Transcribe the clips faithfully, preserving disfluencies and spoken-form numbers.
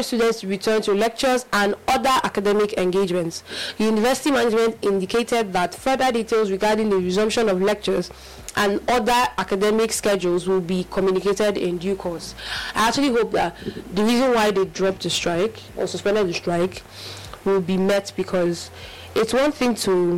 students to return to lectures and other academic engagements. University management indicated that further details regarding the resumption of lectures and other academic schedules will be communicated in due course. I actually hope that the reason why they dropped the strike or suspended the strike will be met, because it's one thing to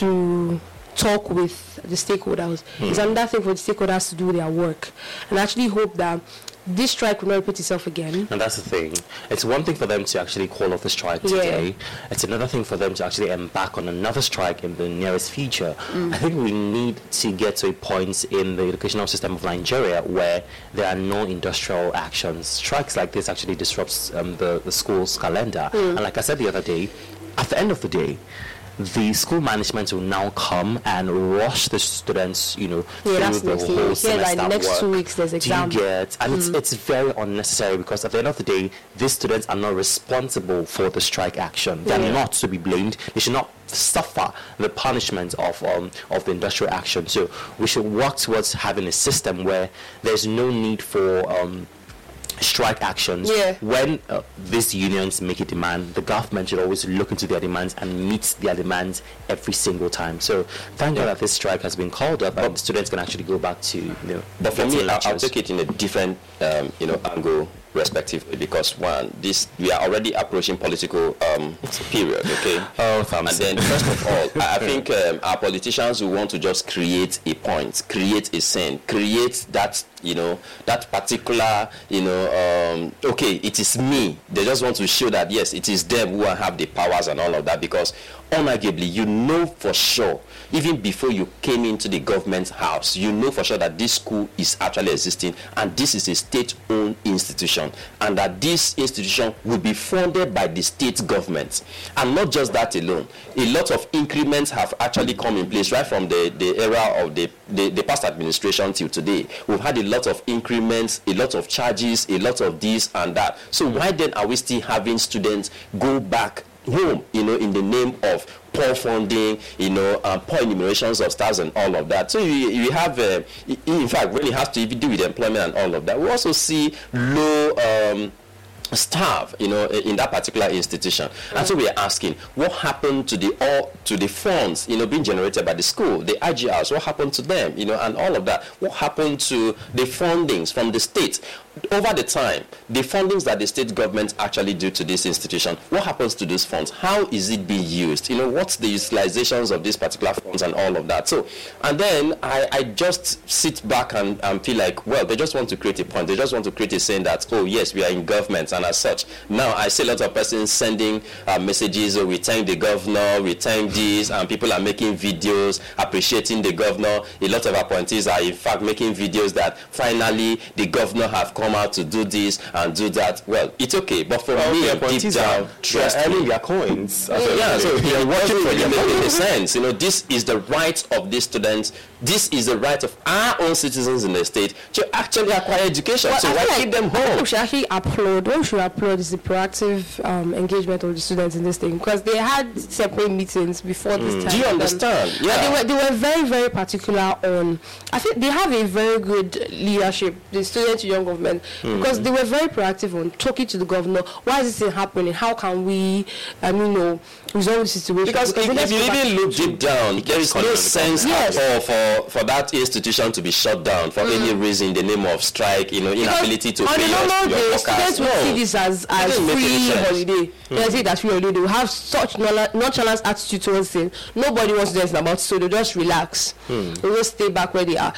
to talk with the stakeholders. Mm. It's another thing for the stakeholders to do their work. And I actually hope that this strike will not repeat itself again. And that's the thing. It's one thing for them to actually call off the strike today. Yeah. It's another thing for them to actually embark on another strike in the nearest future. Mm. I think we need to get to a point in the educational system of Nigeria where there are no industrial actions. Strikes like this actually disrupts um, the, the school's calendar. Mm. And like I said the other day, at the end of the day, the school management will now come and rush the students, you know, yeah, through the whole semester yeah, like the next work. two weeks there's exam. Do you get? And mm. it's, it's very unnecessary, because at the end of the day, these students are not responsible for the strike action. They're yeah. not to be blamed. They should not suffer the punishment of um, of the industrial action. So we should work towards having a system where there's no need for um, strike actions. Yeah. When uh, these unions make a demand, the government should always look into their demands and meet their demands every single time. So thank yeah. God that this strike has been called up, and the students can actually go back to, you know. But for me, I'll, I'll take it in a different um, you know angle, respectively, because one, this we are already approaching political um, period, okay? Oh, and then first of all, I, I think um, our politicians will want to just create a point, create a scene, create that, you know, that particular, you know, um, okay, it is me. They just want to show that yes, it is them who have the powers and all of that, because unarguably, you know for sure, even before you came into the government house, you know for sure that this school is actually existing, and this is a state-owned institution, and that this institution will be funded by the state government. And not just that alone, a lot of increments have actually come in place right from the, the era of the, the, the past administration till today. We've had a lot of increments, a lot of charges, a lot of this and that. So why then are we still having students go back home, you know, in the name of poor funding, you know, um, poor enumerations of stars and all of that? So you, you have, uh, in fact, when it has to do with employment and all of that, we also see low um, staff, you know, in that particular institution. And so we are asking, what happened to the all to the funds, you know, being generated by the school, the I G Rs, what happened to them, you know, and all of that? What happened to the fundings from the state? Over the time, the fundings that the state government actually do to this institution, what happens to those funds? How is it being used? You know, what's the utilizations of these particular funds and all of that? So, and then I, I just sit back and, and feel like, well, they just want to create a point. They just want to create a saying that, oh, yes, we are in government, and as such. Now, I see a lot of persons sending uh, messages, oh, we thank the governor, we thank this, and people are making videos appreciating the governor. A lot of appointees are, in fact, making videos that finally the governor have come out to do this and do that. Well, it's okay, but for well, me, deep down, trust earning their coins. Yeah, yeah, so you're watching for you making a sense. You know, this is the right of these students. This is the right of our own citizens in the state to actually acquire education. Well, so why like keep them home? We should actually applaud. What we should applaud is the proactive um, engagement of the students in this thing, because they had separate meetings before mm. this time. Do you understand? And, yeah. and they were they were very very particular on. I think they have a very good leadership, the student young government, mm. because they were very proactive on talking to the governor. Why is this thing happening? How can we, I mean, you know, resolve the situation? Because, because if, if you really look deep down, there is no sense yes. at all for for that institution to be shut down for mm. any reason in the name of strike, you know, inability to pay your, normal your day, workers. Students will no. see this as, as free holiday. Mm. They see it as free holiday. They will have such nonchalant attitude towards it. Nobody wants to do anything about it, so they just relax. Mm. They just stay back where they are.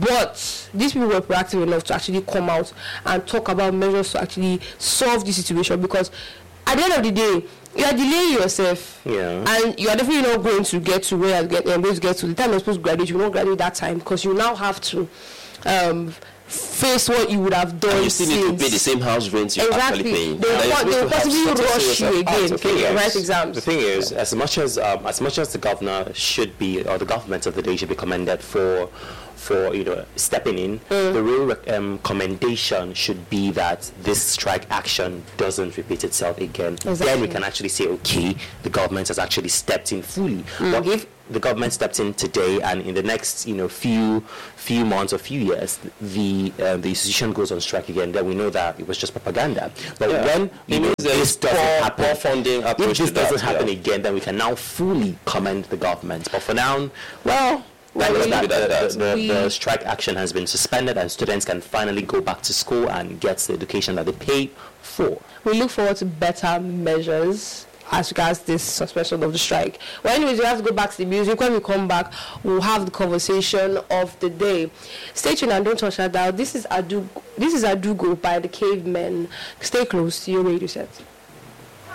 But these people were proactive enough to actually come out and talk about measures to actually solve the situation, because at the end of the day, you are delaying yourself, yeah, and you are definitely not going to get to where you're going to get to. The time you're supposed to graduate, you won't graduate that time, because you now have to um, face what you would have done. And you still since. need to pay the same house rent you're exactly. actually paying. They will, they will possibly rush you again to okay, write exams. The thing is, as much as um, as much as the governor should be, or the government of the day should be commended for for, you know, stepping in. Mm. The real rec- um, commendation should be that this strike action doesn't repeat itself again. Exactly. Then we can actually say, okay, the government has actually stepped in fully. Mm. But if the government stepped in today, and in the next, you know, few few months or few years, the uh, the institution goes on strike again, then we know that it was just propaganda. But yeah. when you know, this doesn't poor, happen, poor funding if this doesn't that, happen yeah. again, then we can now fully commend the government. But for now, well. Well, we, that, that, the, the, we, the strike action has been suspended, and students can finally go back to school and get the education that they pay for. We look forward to better measures as regards this suspension of the strike. Well, anyways, we have to go back to the music. When we come back, we'll have the conversation of the day. Stay tuned and don't touch that dial. This is Adugo, this is Adugo by the Cavemen. Stay close to your radio set.